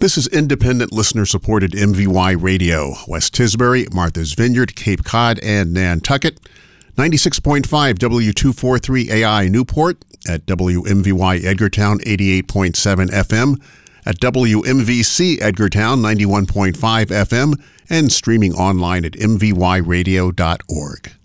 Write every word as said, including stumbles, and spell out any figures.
This is independent listener-supported M V Y Radio. West Tisbury, Martha's Vineyard, Cape Cod, and Nantucket. ninety-six point five W two forty-three A I Newport, at W M V Y Edgartown eighty-eight point seven F M, at W M V C Edgartown ninety-one point five F M, and streaming online at m v y radio dot org.